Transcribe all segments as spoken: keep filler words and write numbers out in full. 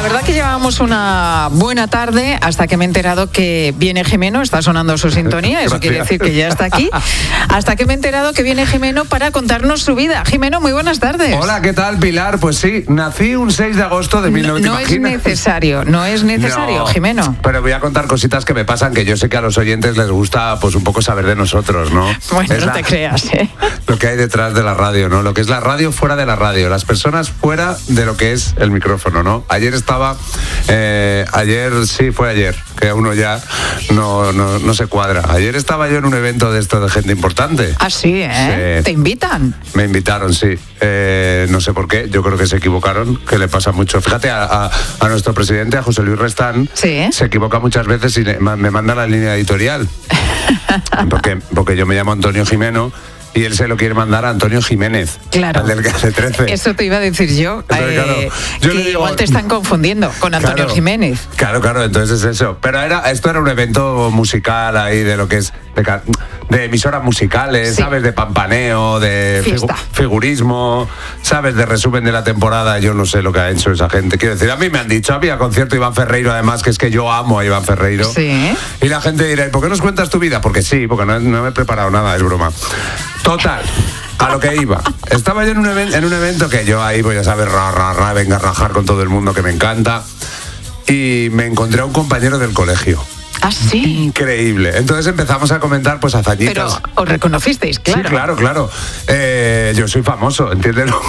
La verdad que llevábamos una buena tarde hasta que me he enterado que viene Jimeno, está sonando su sintonía, eso quiere decir que ya está aquí, hasta que me he enterado que viene Jimeno para contarnos su vida. Jimeno, muy buenas tardes. Hola, ¿qué tal, Pilar? Pues sí, nací un seis de agosto de mil novecientos. No, no es necesario, no es necesario, no, Jimeno. Pero voy a contar cositas que me pasan, que yo sé que a los oyentes les gusta pues un poco saber de nosotros, ¿no? Bueno, es no la, te creas, ¿eh? Lo que hay detrás de la radio, ¿no? Lo que es la radio fuera de la radio, las personas fuera de lo que es el micrófono, ¿no? Ayer estaba, eh, ayer, sí, fue ayer, que uno ya no, no, no se cuadra. Ayer estaba yo en un evento de esto de gente importante. Ah, sí, ¿eh? Sí. ¿Te invitan? Me invitaron, sí. Eh, no sé por qué, yo creo que se equivocaron, que le pasa mucho. Fíjate, a, a, a nuestro presidente, a José Luis Restán, ¿sí? Se equivoca muchas veces y me manda la línea editorial. porque, porque yo me llamo Antonio Jimeno y él se lo quiere mandar a Antonio Jiménez, claro, al del Case trece. Eso te iba a decir yo, entonces, eh, claro, yo que le digo, igual te están confundiendo con Antonio claro, Jiménez. Claro, claro, entonces es eso. Pero era, esto era un evento musical ahí de lo que es de, de emisoras musicales, sí, ¿sabes? De pampaneo, de figu, figurismo, ¿sabes? De resumen de la temporada. Yo no sé lo que ha hecho esa gente. Quiero decir, a mí me han dicho, había concierto Iván Ferreiro, además, que es que yo amo a Iván Ferreiro. Sí. Y la gente dirá, ¿y por qué nos cuentas tu vida? Porque sí, porque no, no me he preparado nada, es broma. Total. A lo que iba. Estaba yo en un, event, en un evento que yo ahí, pues ya sabes, ra, ra, ra, venga a rajar con todo el mundo, que me encanta. Y me encontré a un compañero del colegio. Ah, sí. Increíble. Entonces empezamos a comentar pues hazañitas. Pero os reconocisteis, claro. Sí, claro, claro. Eh, yo soy famoso, entiéndelo.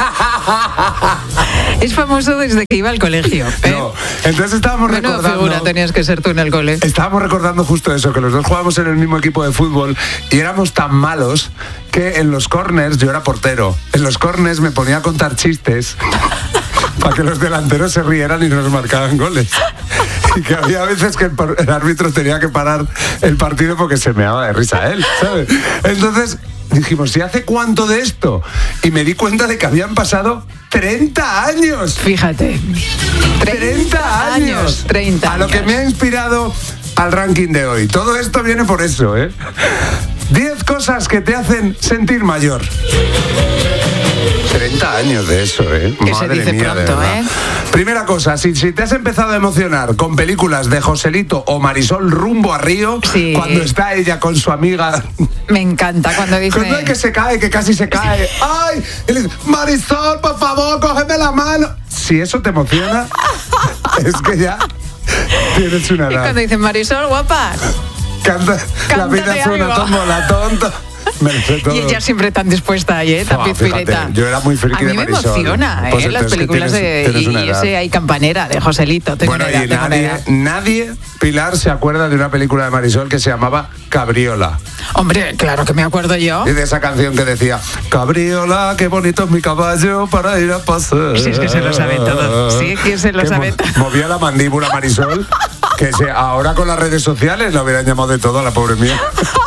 Es famoso desde que iba al colegio. ¿eh? No. Entonces estábamos Menuda recordando. figura tenías que ser tú en el cole. Estábamos recordando justo eso, que los dos jugábamos en el mismo equipo de fútbol y éramos tan malos que en los corners, yo era portero, en los corners me ponía a contar chistes para que los delanteros se rieran y nos marcaban goles. Y que había veces que el, el árbitro tenía que parar el partido porque se meaba de risa él, ¿sabes? Entonces dijimos, ¿y hace cuánto de esto? Y me di cuenta de que habían pasado treinta años. Fíjate. treinta años. treinta años. A lo que me ha inspirado al ranking de hoy. Todo esto viene por eso, ¿eh? diez cosas que te hacen sentir mayor. treinta años de eso, ¿eh? Que Madre se dice mía, pronto, de verdad. ¿eh? Primera cosa, si, si te has empezado a emocionar con películas de Joselito o Marisol rumbo a Río, sí, cuando está ella con su amiga... Me encanta cuando dice... Cuando hay que se cae, que casi se cae. Sí. ¡Ay! Y le dice, Marisol, por favor, cógeme la mano. Si eso te emociona, es que ya tienes una edad. Y cuando dicen, Marisol, guapa... Canta, la vida es una tómbola, tonta. Y ella siempre tan dispuesta ahí, ¿eh? Tan pizpireta. Yo era muy friki de Marisol. A mí me emociona, ¿eh? Pues las películas tienes, de... tienes y ese Hay Campanera, de Joselito. Bueno, edad, y nadie, nadie, Pilar, se acuerda de una película de Marisol que se llamaba Cabriola. Hombre, claro que me acuerdo yo. Y de esa canción que decía, Cabriola, qué bonito es mi caballo para ir a pasear. Sí, es que se lo sabe todo. Sí, que se lo que sabe mo todo. Movía la mandíbula Marisol, que se, ahora con las redes sociales lo hubieran llamado de todo a la pobre mía.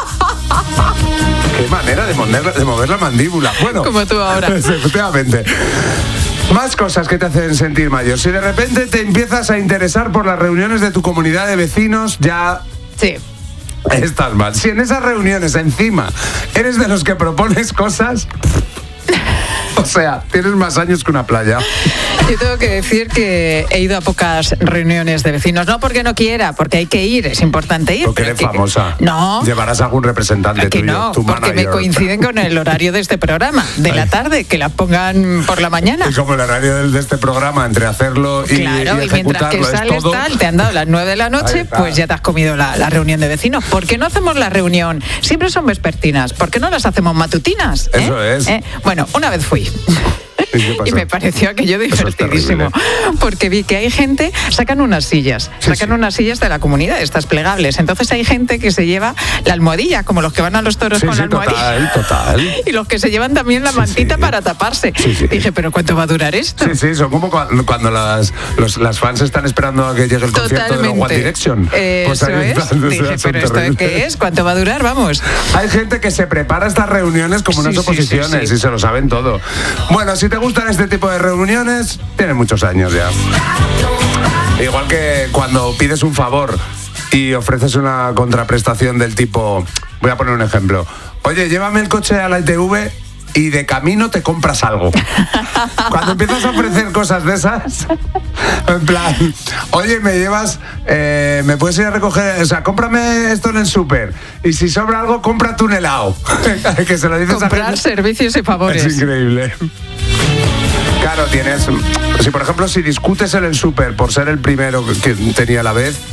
Qué manera de mover, de mover la mandíbula. Bueno, como tú ahora. Efectivamente. Más cosas que te hacen sentir mayor. Si de repente te empiezas a interesar por las reuniones de tu comunidad de vecinos, ya... Sí. Estás mal. Si en esas reuniones encima eres de los que propones cosas... O sea, tienes más años que una playa. Yo tengo que decir que he ido a pocas reuniones de vecinos. No porque no quiera, porque hay que ir, es importante ir. Porque eres que, famosa. No. Llevarás a algún representante que tuyo, no, tu porque manager. me coinciden con el horario de este programa, de Ay. la tarde, que la pongan por la mañana. Y como el horario de este programa, entre hacerlo y, claro, y y mientras que sales todo... tal, te han dado las nueve de la noche, pues ya te has comido la, la reunión de vecinos. ¿Por qué no hacemos la reunión? Siempre son vespertinas. ¿Por qué no las hacemos matutinas? ¿eh? Eso es. ¿Eh? Bueno, una vez fui. ¿Y, y me pareció aquello divertidísimo, porque vi que hay gente, sacan unas sillas, sí, sacan sí. unas sillas de la comunidad, estas plegables, entonces hay gente que se lleva la almohadilla, como los que van a los toros sí, con sí, la almohadilla, total, total. y los que se llevan también la mantita sí, sí. para taparse. Sí, sí. Dije, ¿pero cuánto va a durar esto? Sí, sí, son como cuando, cuando las, los, las fans están esperando a que llegue el Totalmente. concierto de los One Direction. Eso pues ahí es. Están, Dije, ¿pero esto terribles. qué es? ¿Cuánto va a durar? Vamos. Hay gente que se prepara estas reuniones como unas sí, oposiciones sí, sí, sí. y se lo saben todo. Bueno, si te gustan este tipo de reuniones, tienen muchos años ya. Igual que cuando pides un favor y ofreces una contraprestación del tipo, voy a poner un ejemplo, oye, llévame el coche a la I T V y de camino te compras algo. Cuando empiezas a ofrecer cosas de esas, en plan, oye, me llevas, eh, me puedes ir a recoger, o sea, cómprame esto en el súper, y si sobra algo, cómprate un helado. Que se lo dices comprar a gente. Servicios y favores. Es increíble. Claro, tienes, si por ejemplo, si discutes en el súper por ser el primero que tenía la vez,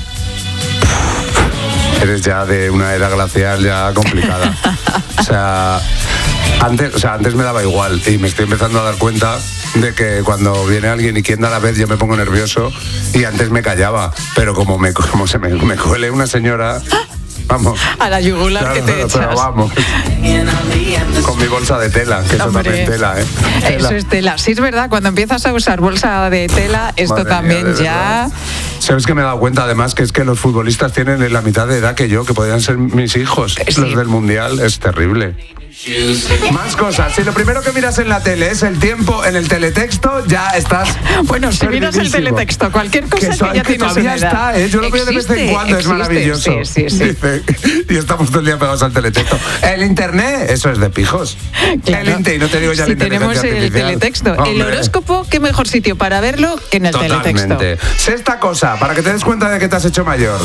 eres ya de una era glacial ya complicada. O sea, antes, o sea, antes me daba igual y me estoy empezando a dar cuenta de que cuando viene alguien y quien da la vez yo me pongo nervioso y antes me callaba, pero como me como se me, me cuele una señora, vamos. A la yugular, claro, que te pero, echas. Pero vamos. Con mi bolsa de tela, que eso Hombre, también es tela, ¿eh? Tela. Eso es tela. Sí, es verdad, cuando empiezas a usar bolsa de tela, esto Madre también mía, ya... ¿Sabes que me he dado cuenta además que es que los futbolistas tienen la mitad de edad que yo, que podrían ser mis hijos, sí. Los del Mundial? Es terrible. Más cosas. Si lo primero que miras en la tele es el tiempo en el teletexto, ya estás. Bueno, si miras el teletexto, cualquier cosa que, que ya que tienes todavía está, ¿eh? Yo lo veo de vez en cuando, existe, es maravilloso. Sí, sí, sí. Dice, y estamos todo el día pegados al teletexto. El internet, eso es de pijos. Claro. El internet, y no te digo ya si la inteligencia tenemos el teletexto. Hombre. El horóscopo, qué mejor sitio para verlo que en el Totalmente. teletexto. Sexta cosa, para que te des cuenta de que te has hecho mayor.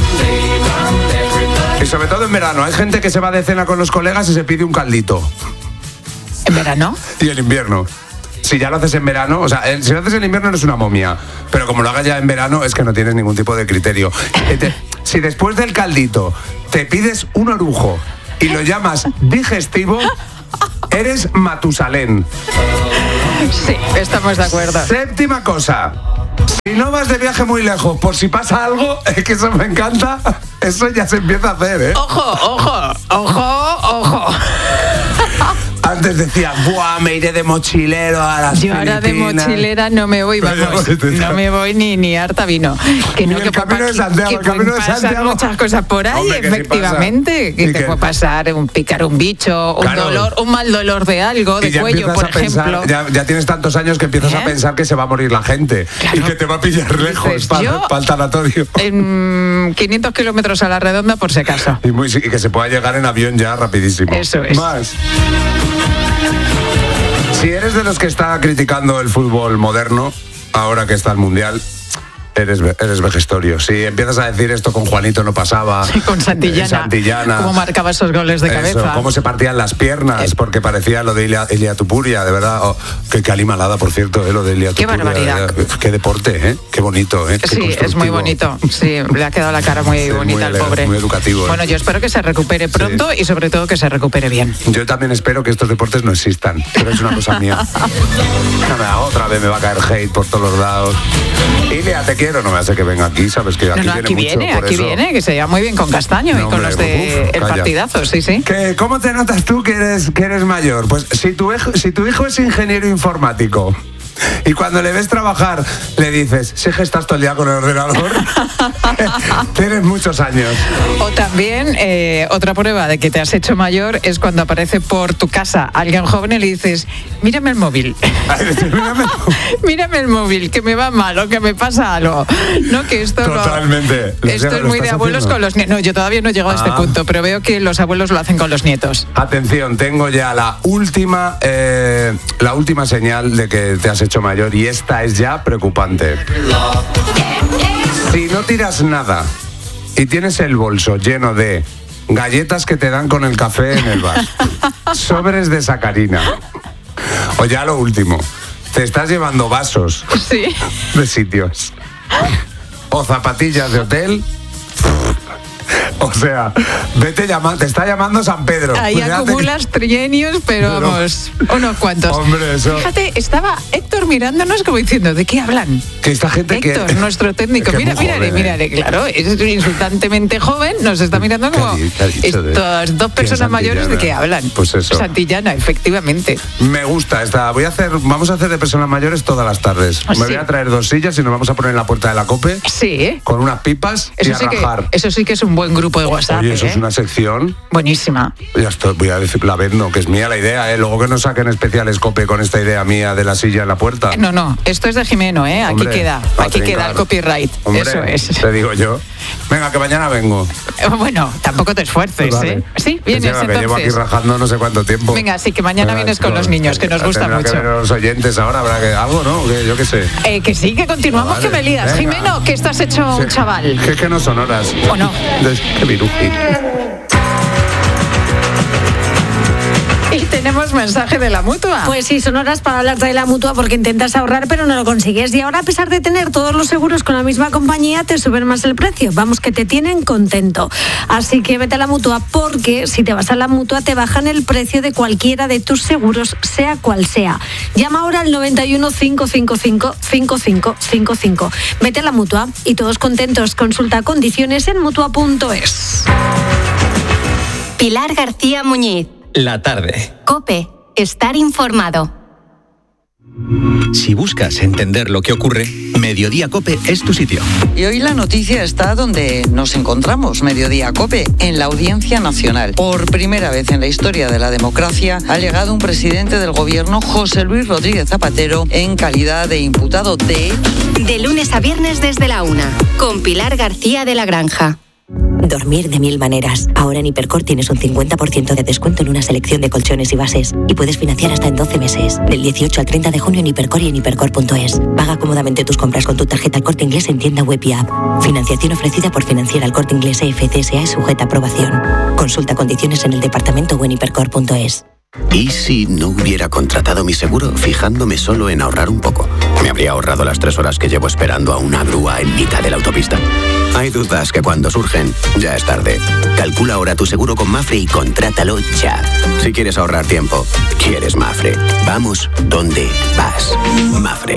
Y sobre todo en verano, hay gente que se va de cena con los colegas y se pide un caldito. ¿En verano? Y en invierno. Si ya lo haces en verano, o sea, si lo haces en invierno eres una momia, pero como lo hagas ya en verano es que no tienes ningún tipo de criterio. Si después del caldito te pides un orujo y lo llamas digestivo, eres Matusalén. Sí, estamos de acuerdo. Séptima cosa. Si no vas de viaje muy lejos, por si pasa algo, es que eso me encanta, eso ya se empieza a hacer, ¿eh? Ojo, ojo, ojo, ojo. Antes decía, buah, me iré de mochilero a las Yo ahora de mochilera no me voy, vamos, no me voy ni, ni harta vino. Que no, el que camino de Santiago, que el camino de Santiago. Muchas cosas por ahí, Hombre, que efectivamente, sí que te que... puede pasar un picar un bicho, un claro. dolor, un mal dolor de algo, de cuello, por pensar, ejemplo. Ya, ya tienes tantos años que empiezas ¿Eh? a pensar que se va a morir la gente, claro. Y que te va a pillar lejos para pa el tanatorio. En quinientos kilómetros a la redonda, por si acaso. Y, muy, y que se pueda llegar en avión ya rapidísimo. Eso es. Más. Si eres de los que está criticando el fútbol moderno, ahora que está el Mundial, eres, eres vejestorio. Si empiezas a decir esto con Juanito no pasaba, sí, con Santillana, Santillana, cómo marcaba esos goles de cabeza, eso, cómo se partían las piernas, eh. porque parecía lo de Ilia, Ilia Tupuria, de verdad. Oh, qué, qué animalada, por cierto, eh, lo de Ilia Tupuria. Qué barbaridad. Eh, qué deporte, ¿eh? Qué bonito, ¿eh? Qué sí, es muy bonito. Sí, le ha quedado la cara muy sí, bonita al pobre. Muy educativo. Bueno, ¿eh? yo espero que se recupere pronto sí. y sobre todo que se recupere bien. Yo también espero que estos deportes no existan, pero es una cosa mía. No me da otra vez, me va a caer hate por todos los lados. Ilia, te quiero, no me hace que venga aquí, sabes que aquí, no, no, aquí viene, viene, mucho, por aquí eso... viene, que se lleva muy bien con Castaño no, y con hombre, los de uf, el partidazo, sí, sí. ¿Qué, ¿Cómo te notas tú que eres, que eres mayor? Pues si tu, hijo, si tu hijo es ingeniero informático y cuando le ves trabajar le dices, sí que estás todo el día con el ordenador, tienes muchos años. O también, eh, otra prueba de que te has hecho mayor es cuando aparece por tu casa alguien joven y le dices, mírame el móvil. mírame, mírame el móvil, que me va mal o que me pasa algo. No, que esto Totalmente. Lo, esto es muy de abuelos haciendo? Con los nietos. No, yo todavía no he llegado ah. a este punto, pero veo que los abuelos lo hacen con los nietos. Atención, tengo ya la última, eh, la última señal de que te has hecho mayor y esta es ya preocupante. Si no tiras nada y tienes el bolso lleno de galletas que te dan con el café en el bar, sobres de sacarina, o ya lo último, te estás llevando vasos sí. de sitios o zapatillas de hotel. O sea, vete llamando, te está llamando San Pedro. Ahí pues acumulas que... trienios, pero, pero vamos, unos cuantos. Hombre, eso... Fíjate, estaba Héctor mirándonos como diciendo, ¿de qué hablan? Que esta gente Héctor, que... nuestro técnico, que mira, mírale, joven, mírale, claro, es insultantemente joven, nos está mirando como estas dos personas mayores, ¿de qué hablan? Pues eso. Santillana, efectivamente. Me gusta esta, voy a hacer, vamos a hacer de personas mayores todas las tardes. ¿Ah, Me sí? voy a traer dos sillas y nos vamos a poner en la puerta de la COPE. Sí. Con unas pipas eso y a sí rajar. Que, eso sí que es un buen grupo de WhatsApp. Oye, eso ¿eh? es una sección buenísima. Ya estoy, voy a decir la vez, no, que es mía la idea, ¿eh? Luego que nos saquen especiales COPE con esta idea mía de la silla en la puerta. No, no, esto es de Jimeno, ¿eh? Aquí Hombre, queda, aquí queda el copyright. Hombre, eso es. Te digo yo. Venga, que mañana vengo. Bueno, tampoco te esfuerces, vale. ¿eh? Sí, vienes lleva, entonces. Me llevo aquí rajando no sé cuánto tiempo. Venga, sí, que mañana Venga, vienes con los niños, que nos gusta mucho. Que los oyentes ahora, habrá que algo, ¿no? Que, yo qué sé. Eh, que sí, que continuamos, vale. que me lías. Venga. Jimeno, que estás hecho sí. un chaval. Que es que no son horas. ¿O no? Qué viruji. Y tenemos mensaje de la Mutua. Pues sí, son horas para hablar de la Mutua porque intentas ahorrar pero no lo consigues. Y ahora, a pesar de tener todos los seguros con la misma compañía, te suben más el precio. Vamos, que te tienen contento. Así que vete a la Mutua porque si te vas a la Mutua te bajan el precio de cualquiera de tus seguros, sea cual sea. Llama ahora al noventa y uno, cinco cinco cinco, cinco cinco cinco cinco. Vete a la Mutua y todos contentos. Consulta condiciones en mutua punto es. Pilar García Muñiz. La tarde. COPE. Estar informado. Si buscas entender lo que ocurre, Mediodía COPE es tu sitio. Y hoy la noticia está donde nos encontramos, Mediodía COPE, en la Audiencia Nacional. Por primera vez en la historia de la democracia ha llegado un presidente del gobierno, José Luis Rodríguez Zapatero, en calidad de imputado de... De lunes a viernes desde la una, con Pilar García de la Granja. Dormir de mil maneras. Ahora en Hipercor tienes un cincuenta por ciento de descuento en una selección de colchones y bases. Y puedes financiar hasta en doce meses. Del dieciocho al treinta de junio en Hipercor y en hipercor punto es. Paga cómodamente tus compras con tu tarjeta El Corte Inglés en tienda web y app. Financiación ofrecida por Financiera El Corte Inglés E F C S A y sujeta a aprobación. Consulta condiciones en el departamento o en hipercor punto es. ¿Y si no hubiera contratado mi seguro fijándome solo en ahorrar un poco? ¿Me habría ahorrado las tres horas que llevo esperando a una grúa en mitad de la autopista? Hay dudas que cuando surgen, ya es tarde. Calcula ahora tu seguro con Mafre y contrátalo ya. Si quieres ahorrar tiempo, quieres Mafre. Vamos donde vas. Mafre.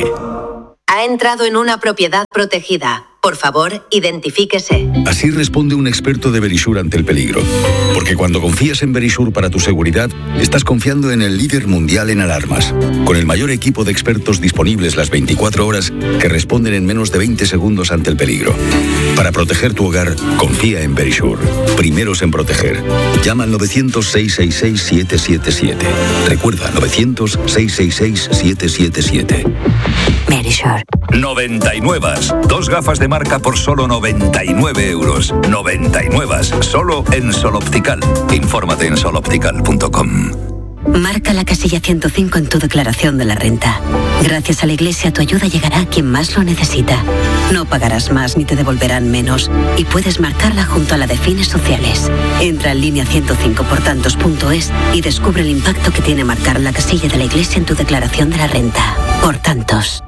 Ha entrado en una propiedad protegida. Por favor, identifíquese. Así responde un experto de Verisure ante el peligro. Porque cuando confías en Verisure para tu seguridad, estás confiando en el líder mundial en alarmas. Con el mayor equipo de expertos disponibles las veinticuatro horas que responden en menos de veinte segundos ante el peligro. Para proteger tu hogar, confía en Verisure. Primeros en proteger. Llama al novecientos, seiscientos sesenta y seis, siete siete siete. Recuerda, novecientos, seiscientos sesenta y seis, siete siete siete. Verisure. noventa y nueve. Dos gafas de marca por solo noventa y nueve euros. noventa y nueve. Solo en Sol Optical. Infórmate en sol optical punto com. Marca la casilla ciento cinco en tu declaración de la renta. Gracias a la Iglesia, tu ayuda llegará a quien más lo necesita. No pagarás más ni te devolverán menos. Y puedes marcarla junto a la de fines sociales. Entra en línea ciento cinco por tantos punto es y descubre el impacto que tiene marcar la casilla de la Iglesia en tu declaración de la renta. Por tantos.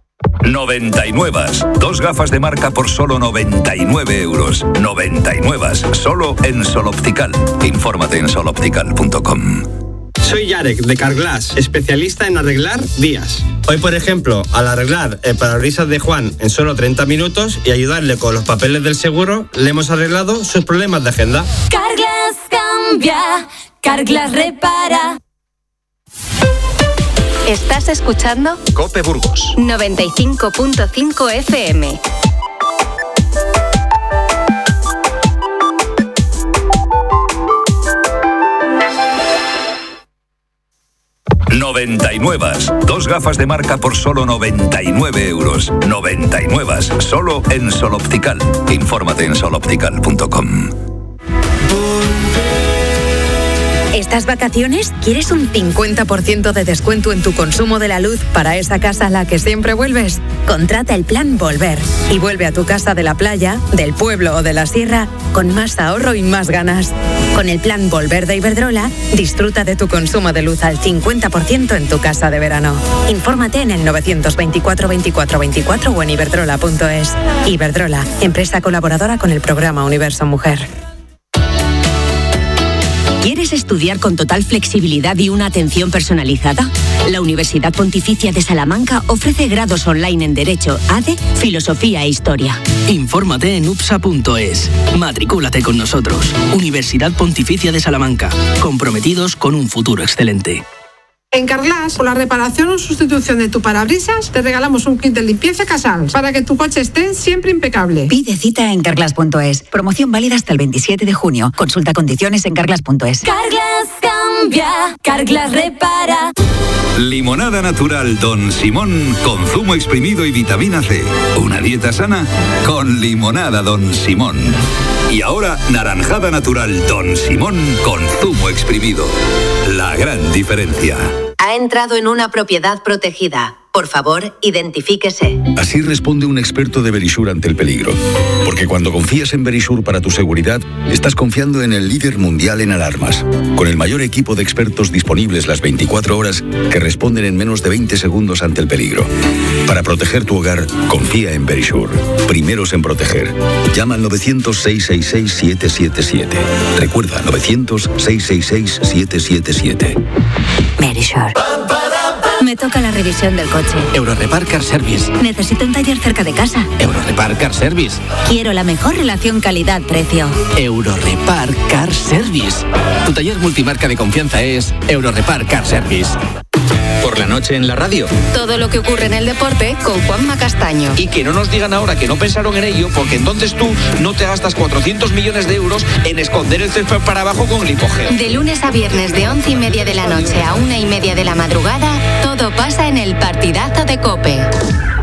noventa y nueve. Dos gafas de marca por solo noventa y nueve euros. noventa y nueve. Solo en Sol Optical. Infórmate en sol optical punto com. Soy Yarek, de Carglass, especialista en arreglar vías. Hoy, por ejemplo, al arreglar el parabrisas de Juan en solo treinta minutos y ayudarle con los papeles del seguro, le hemos arreglado sus problemas de agenda. Carglass cambia, Carglass repara. ¿Estás escuchando? COPE Burgos. noventa y cinco punto cinco F M. noventa y nueve. Dos gafas de marca por solo noventa y nueve euros. noventa y nueve. Solo en Sol Optical. Infórmate en sol optical punto com. ¿Estas vacaciones quieres un cincuenta por ciento de descuento en tu consumo de la luz para esa casa a la que siempre vuelves? Contrata el plan Volver y vuelve a tu casa de la playa, del pueblo o de la sierra con más ahorro y más ganas. Con el plan Volver de Iberdrola, disfruta de tu consumo de luz al cincuenta por ciento en tu casa de verano. Infórmate en el novecientos veinticuatro veinticuatro veinticuatro o en iberdrola punto es. Iberdrola, empresa colaboradora con el programa Universo Mujer. ¿Quieres estudiar con total flexibilidad y una atención personalizada? La Universidad Pontificia de Salamanca ofrece grados online en Derecho, A D E, Filosofía e Historia. Infórmate en upsa punto es. Matricúlate con nosotros. Universidad Pontificia de Salamanca. Comprometidos con un futuro excelente. En Carglass, por la reparación o sustitución de tu parabrisas, te regalamos un kit de limpieza Casals para que tu coche esté siempre impecable. Pide cita en carglass punto es. Promoción válida hasta el veintisiete de junio. Consulta condiciones en carglass punto es. Carglass cambia. cambia, Carglass repara. Limonada natural Don Simón con zumo exprimido y vitamina C. Una dieta sana con limonada Don Simón. Y ahora naranjada natural Don Simón con zumo exprimido. La gran diferencia. Ha entrado en una propiedad protegida. Por favor, identifíquese. Así responde un experto de Verisur ante el peligro. Porque cuando confías en Verisur para tu seguridad, estás confiando en el líder mundial en alarmas. Con el mayor equipo de expertos disponibles las veinticuatro horas que responden en menos de veinte segundos ante el peligro. Para proteger tu hogar, confía en Verisur. Primeros en proteger. Llama al novecientos, seiscientos sesenta y seis, siete siete siete. Recuerda, novecientos, seiscientos sesenta y seis, siete siete siete. Verisur. Me toca la revisión del coche. Eurorepar Car Service. Necesito un taller cerca de casa. Eurorepar Car Service. Quiero la mejor relación calidad-precio. Eurorepar Car Service. Tu taller multimarca de confianza es Eurorepar Car Service. Por la noche en la radio. Todo lo que ocurre en el deporte con Juanma Castaño. Y que no nos digan ahora que no pensaron en ello, porque entonces tú no te gastas cuatrocientos millones de euros en esconder el césped para abajo con glipogel. De lunes a viernes de once y media de la noche a una y media de la madrugada, todo pasa en el partidazo de COPE.